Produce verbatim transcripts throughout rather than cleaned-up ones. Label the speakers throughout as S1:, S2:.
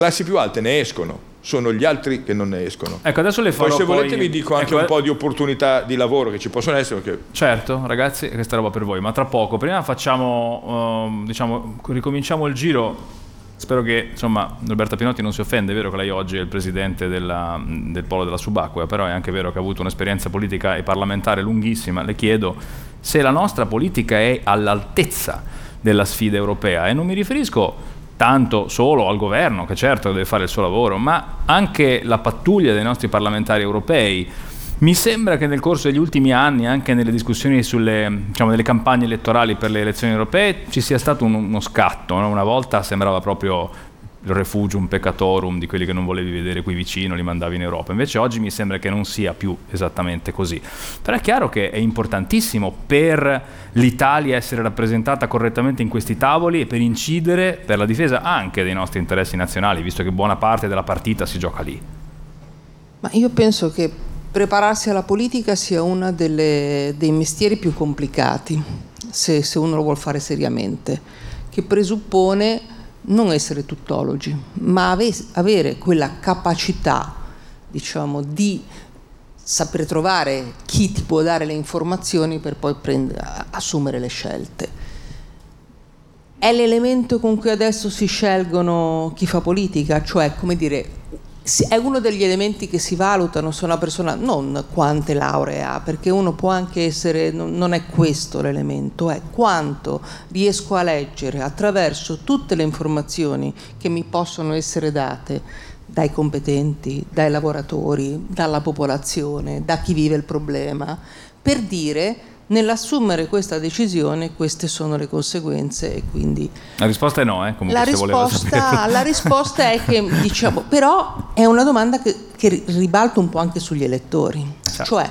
S1: classi più alte ne escono, sono gli altri che non ne escono.
S2: Ecco, adesso le farò
S1: poi se
S2: poi...
S1: volete vi dico anche
S2: ecco,
S1: un po' di opportunità di lavoro che ci possono essere, perché...
S2: Certo, ragazzi, questa roba per voi, ma tra poco. Prima facciamo, uh, diciamo, ricominciamo il giro. Spero che, insomma, Roberta Pinotti non si offende. È vero che lei oggi è il presidente della, del Polo della Subacquea, però è anche vero che ha avuto un'esperienza politica e parlamentare lunghissima. Le chiedo se la nostra politica è all'altezza della sfida europea, e non mi riferisco tanto solo al governo, che certo deve fare il suo lavoro, ma anche la pattuglia dei nostri parlamentari europei. Mi sembra che nel corso degli ultimi anni, anche nelle discussioni sulle, diciamo, nelle campagne elettorali per le elezioni europee, ci sia stato un, uno scatto, no? Una volta sembrava proprio il refugium peccatorum di quelli che non volevi vedere qui vicino, li mandavi in Europa. Invece oggi mi sembra che non sia più esattamente così. Però è chiaro che è importantissimo per l'Italia essere rappresentata correttamente in questi tavoli e per incidere per la difesa anche dei nostri interessi nazionali, visto che buona parte della partita si gioca lì.
S3: Ma io penso che prepararsi alla politica sia uno dei mestieri più complicati, se, se uno lo vuol fare seriamente, che presuppone non essere tuttologi, ma ave, avere quella capacità, diciamo, di saper trovare chi ti può dare le informazioni per poi prendere, assumere le scelte. È l'elemento con cui adesso si scelgono chi fa politica, cioè, come dire, è uno degli elementi che si valutano se una persona, non quante lauree ha, perché uno può anche essere, non è questo l'elemento, è quanto riesco a leggere attraverso tutte le informazioni che mi possono essere date dai competenti, dai lavoratori, dalla popolazione, da chi vive il problema, per dire: nell'assumere questa decisione queste sono le conseguenze. E quindi
S2: la risposta è no, eh? Comunque,
S3: la,
S2: se
S3: risposta, la risposta è che, diciamo, però è una domanda che, che ribalta un po' anche sugli elettori, certo. Cioè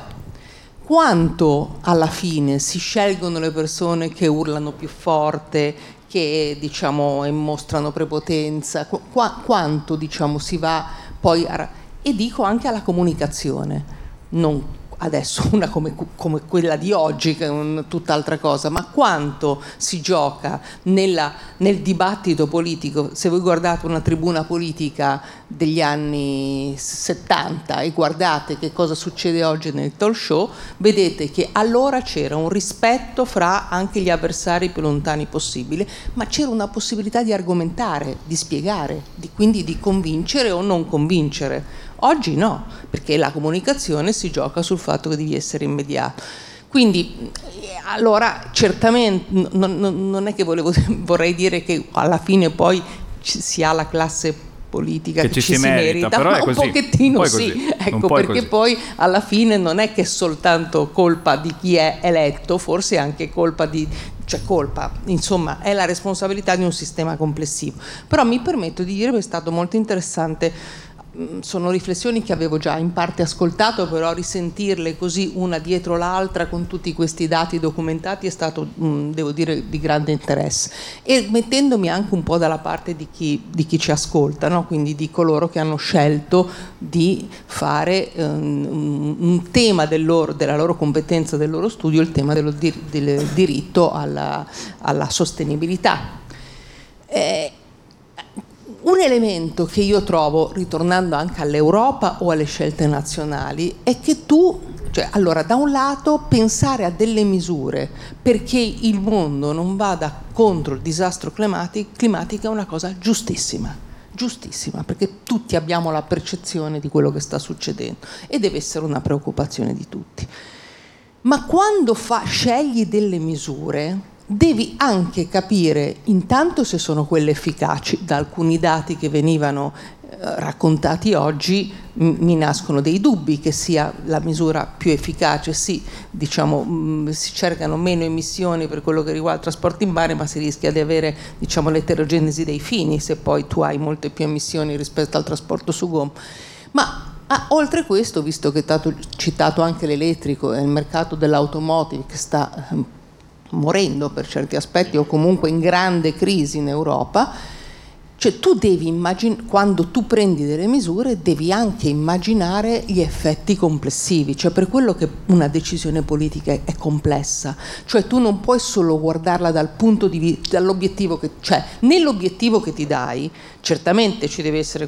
S3: quanto alla fine si scelgono le persone che urlano più forte, che, diciamo, mostrano prepotenza, qu- quanto, diciamo, si va poi a, e dico anche alla comunicazione, non adesso una come, come quella di oggi, che è un, tutt'altra cosa, ma quanto si gioca nella, nel dibattito politico. Se voi guardate una tribuna politica degli anni settanta e guardate che cosa succede oggi nel talk show, vedete che allora c'era un rispetto fra anche gli avversari più lontani possibile, ma c'era una possibilità di argomentare, di spiegare, di, quindi di convincere o non convincere. Oggi no, perché la comunicazione si gioca sul fatto che devi essere immediato. Quindi, allora, certamente non, non, non è che volevo, vorrei dire che alla fine poi si ha la classe politica che, che ci, ci si merita, merita però ma un pochettino un po sì, ecco, perché così. Poi alla fine non è che è soltanto colpa di chi è eletto, forse è anche colpa di, cioè colpa, insomma, è la responsabilità di un sistema complessivo. Però mi permetto di dire che è stato molto interessante. Sono riflessioni che avevo già in parte ascoltato, però risentirle così una dietro l'altra con tutti questi dati documentati è stato, mh, devo dire, di grande interesse, e mettendomi anche un po' dalla parte di chi, di chi ci ascolta, no? Quindi di coloro che hanno scelto di fare um, un tema del loro, della loro competenza, del loro studio, il tema dello dir, del diritto alla, alla sostenibilità. Eh, Un elemento che io trovo, ritornando anche all'Europa o alle scelte nazionali, è che tu, cioè, allora, da un lato pensare a delle misure perché il mondo non vada contro il disastro climatico, climatico è una cosa giustissima, giustissima, perché tutti abbiamo la percezione di quello che sta succedendo e deve essere una preoccupazione di tutti. Ma quando fa, scegli delle misure, devi anche capire intanto se sono quelle efficaci. Da alcuni dati che venivano eh, raccontati oggi m- mi nascono dei dubbi che sia la misura più efficace. Sì, diciamo, mh, si cercano meno emissioni per quello che riguarda il trasporto in mare, ma si rischia di avere, diciamo, l'eterogenesi dei fini se poi tu hai molte più emissioni rispetto al trasporto su gomma. Ma ah, oltre questo, visto che è stato citato anche l'elettrico e il mercato dell'automotive che sta eh, morendo per certi aspetti o comunque in grande crisi in Europa, cioè tu devi immaginare, quando tu prendi delle misure devi anche immaginare gli effetti complessivi, cioè per quello che una decisione politica è, è complessa, cioè tu non puoi solo guardarla dal punto di vista, dall'obiettivo che, cioè nell'obiettivo che ti dai certamente ci deve essere